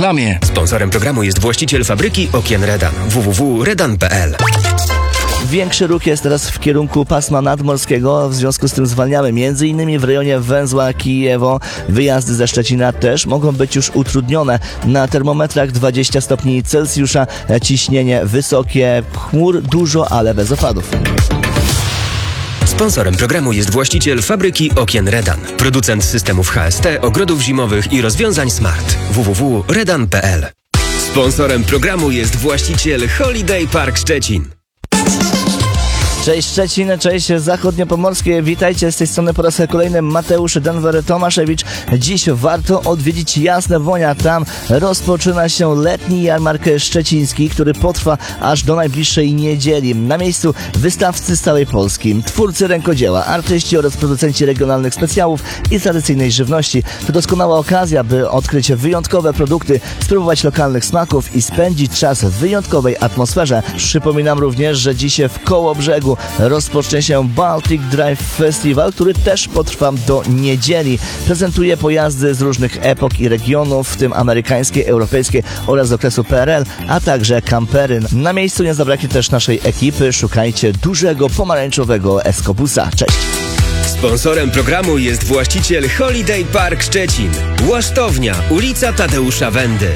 reklamie. Sponsorem programu jest właściciel fabryki okien Redan. www.redan.pl. Większy ruch jest teraz w kierunku pasma nadmorskiego, w związku z tym zwalniamy m.in. w rejonie węzła Kijewo. Wyjazdy ze Szczecina też mogą być już utrudnione. Na termometrach 20 stopni Celsjusza, ciśnienie wysokie, chmur dużo, ale bez opadów. Sponsorem programu jest właściciel fabryki okien Redan. Producent systemów HST, ogrodów zimowych i rozwiązań smart. www.redan.pl. Sponsorem programu jest właściciel Holiday Park Szczecin. Cześć Szczecin, cześć zachodniopomorskie, witajcie z tej strony po raz kolejny Mateusz Denver-Tomaszewicz. Dziś warto odwiedzić Jasne Wonia, tam rozpoczyna się letni jarmark szczeciński, który potrwa aż do najbliższej niedzieli. Na miejscu wystawcy z całej Polski, twórcy rękodzieła, artyści oraz producenci regionalnych specjałów i tradycyjnej żywności. To doskonała okazja, by odkryć wyjątkowe produkty, spróbować lokalnych smaków i spędzić czas w wyjątkowej atmosferze. Przypominam również, że dziś w Kołobrzegu rozpocznie się Baltic Drive Festival, który też potrwa do niedzieli. Prezentuje pojazdy z różnych epok i regionów, w tym amerykańskie, europejskie oraz z okresu PRL, a także kampery. Na miejscu nie zabraknie też naszej ekipy. Szukajcie dużego pomarańczowego Escobusa. Cześć! Sponsorem programu jest właściciel Holiday Park Szczecin. Łasztownia, ulica Tadeusza Wendy.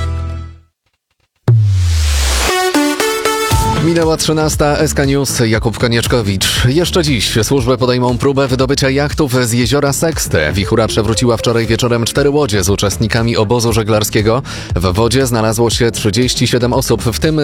Minęła 13, SK News, Jakub Konieczkowicz. Jeszcze dziś służby podejmą próbę wydobycia jachtów z jeziora Seksty. Wichura przewróciła wczoraj wieczorem 4 łodzie z uczestnikami obozu żeglarskiego. W wodzie znalazło się 37 osób, w tym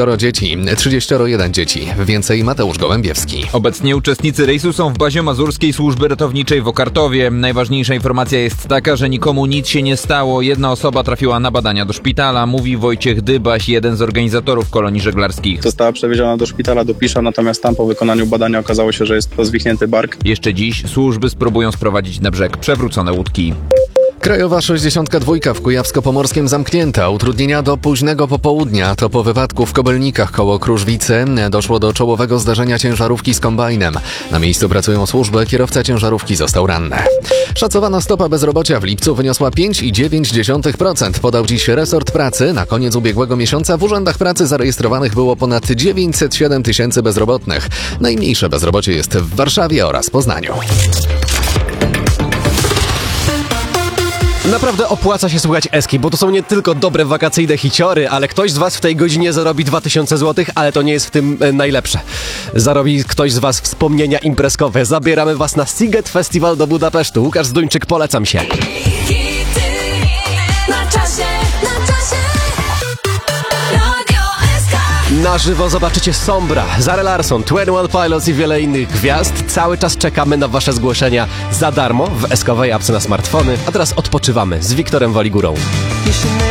31 dzieci. Więcej Mateusz Gołębiewski. Obecnie uczestnicy rejsu są w bazie mazurskiej służby ratowniczej w Okartowie. Najważniejsza informacja jest taka, że nikomu nic się nie stało. Jedna osoba trafiła na badania do szpitala, mówi Wojciech Dybaś, jeden z organizatorów kolonii żeglarskich. Została przewieziona do szpitala, do Pisza, natomiast tam po wykonaniu badania okazało się, że jest to zwichnięty bark. Jeszcze dziś służby spróbują sprowadzić na brzeg przewrócone łódki. Krajowa 62 w Kujawsko-Pomorskiem zamknięta. Utrudnienia do późnego popołudnia. To po wypadku w Kobylnikach koło Kruszwicy doszło do czołowego zdarzenia ciężarówki z kombajnem. Na miejscu pracują służby, kierowca ciężarówki został ranny. Szacowana stopa bezrobocia w lipcu wyniosła 5,9%, podał dziś resort pracy. Na koniec ubiegłego miesiąca w urzędach pracy zarejestrowanych było ponad 907 tysięcy bezrobotnych. Najmniejsze bezrobocie jest w Warszawie oraz Poznaniu. Naprawdę opłaca się słuchać Eski, bo to są nie tylko dobre wakacyjne hiciory, ale ktoś z was w tej godzinie zarobi 2000 zł, ale to nie jest w tym najlepsze. Zarobi ktoś z was wspomnienia imprezkowe. Zabieramy was na Sziget Festival do Budapesztu. Łukasz Zduńczyk, polecam się. Na żywo zobaczycie Sombra, Zara Larsson, 21 Pilots i wiele innych gwiazd. Cały czas czekamy na wasze zgłoszenia za darmo w eskowej apce na smartfony. A teraz odpoczywamy z Wiktorem Waligurą.